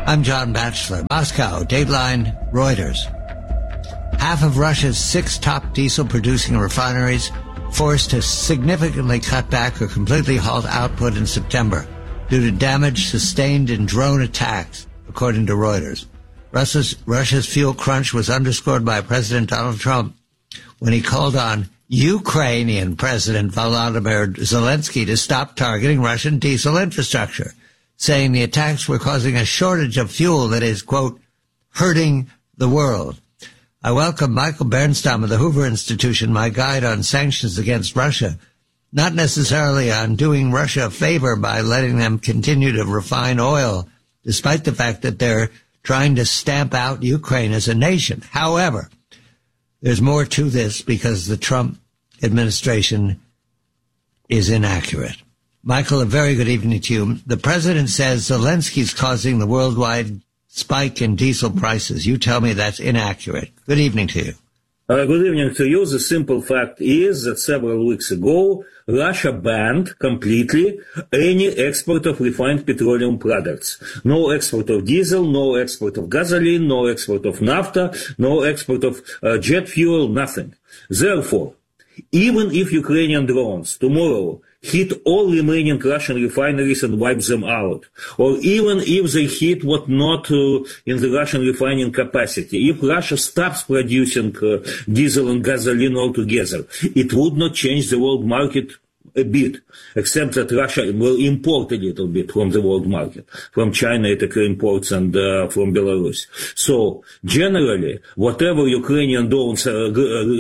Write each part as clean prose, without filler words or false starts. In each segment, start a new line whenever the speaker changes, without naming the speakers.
I'm John Batchelor. Moscow, Dateline, Reuters. Half of Russia's 6 top diesel-producing refineries forced to significantly cut back or completely halt output in September due to damage sustained in drone attacks, according to Reuters. Russia's fuel crunch was underscored by President Donald Trump when he called on Ukrainian President Volodymyr Zelensky to stop targeting Russian diesel infrastructure, saying the attacks were causing a shortage of fuel that is, quote, hurting the world. I welcome Michael Bernstein of the Hoover Institution, my guide on sanctions against Russia, not necessarily on doing Russia a favor by letting them continue to refine oil, despite the fact that they're trying to stamp out Ukraine as a nation. However, there's more to this because the Trump administration is inaccurate. Michael, a very good evening to you. The president says Zelensky's causing the worldwide spike in diesel prices. You tell me that's inaccurate. Good evening to you.
Good evening to you. The simple fact is that several weeks ago, Russia banned completely any export of refined petroleum products. No export of diesel, no export of gasoline, no export of naphtha, no export of jet fuel, nothing. Therefore, even if Ukrainian drones tomorrow hit all remaining Russian refineries and wipe them out, or even if they hit what not in the Russian refining capacity, if Russia stops producing diesel and gasoline altogether, it would not change the world market a bit, except that Russia will import a little bit from the world market. From China it imports and from Belarus. So generally, whatever Ukrainian drones are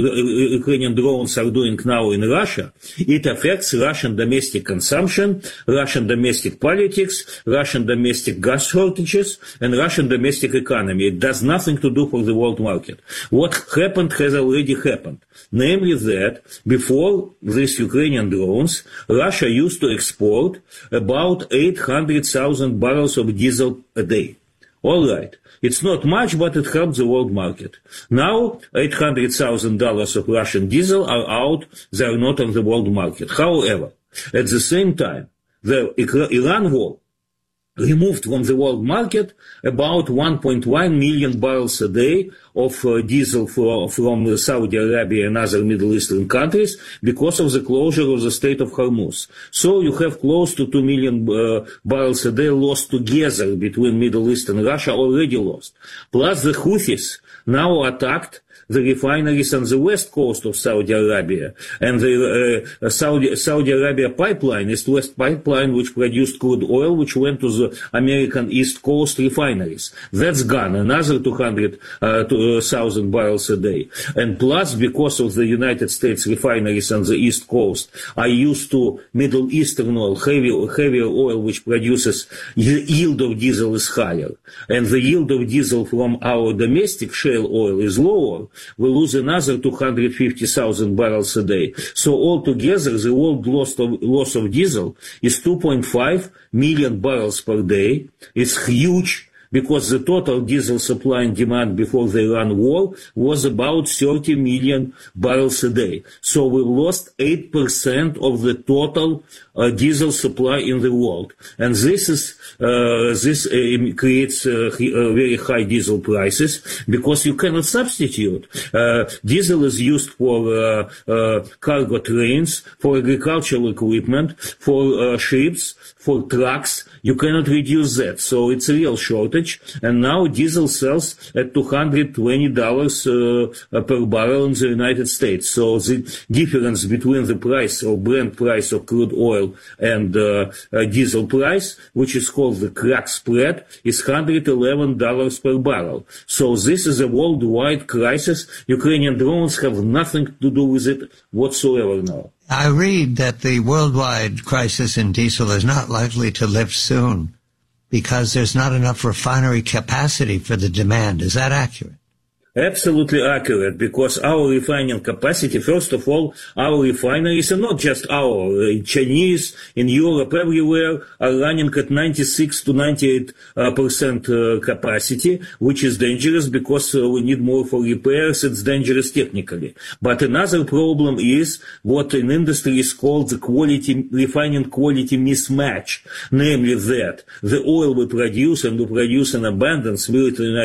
doing now in Russia, it affects Russian domestic consumption, Russian domestic politics, Russian domestic gas shortages, and Russian domestic economy. It does nothing to do for the world market. What happened has already happened. Namely that before these Ukrainian drones, Russia used to export about 800,000 barrels of diesel a day. All right. It's not much, but it helps the world market. Now, $800,000 of Russian diesel are out. They are not on the world market. However, at the same time, the Iran war removed from the world market about 1.1 million barrels a day of diesel from Saudi Arabia and other Middle Eastern countries because of the closure of the Strait of Hormuz. So you have close to 2 million barrels a day lost together between Middle East and Russia, already lost. Plus the Houthis now attacked the refineries on the west coast of Saudi Arabia, and the Saudi Arabia pipeline, East-West pipeline, which produced crude oil, which went to the American East Coast refineries. That's gone, another 200,000 barrels a day. And plus, because of the United States refineries on the East Coast are used to Middle Eastern oil, heavier oil, which produces the yield of diesel is higher, and the yield of diesel from our domestic shale oil is lower, we lose another 250,000 barrels a day. So altogether, the world loss of diesel is 2.5 million barrels per day. It's huge, because the total diesel supply and demand before the Iran war was about 30 million barrels a day. So we lost 8% of the total diesel supply in the world. And this creates very high diesel prices, because you cannot substitute. Diesel is used for cargo trains, for agricultural equipment, for ships, for trucks. You cannot reduce that. So it's a real shortage. And now diesel sells at $220 per barrel in the United States. So the difference between the price or Brent price of crude oil and diesel price, which is called the crack spread, is $111 per barrel. So this is a worldwide crisis. Ukrainian drones have nothing to do with it whatsoever now.
I read that the worldwide crisis in diesel is not likely to lift soon because there's not enough refinery capacity for the demand. Is that accurate?
Absolutely accurate, because our refining capacity, first of all, our refineries, and not just our, Chinese, in Europe, everywhere, are running at 96 to 98% capacity, which is dangerous because we need more for repairs. It's dangerous technically. But another problem is what in industry is called the refining quality mismatch, namely that the oil we produce, and we produce in abundance, be it in the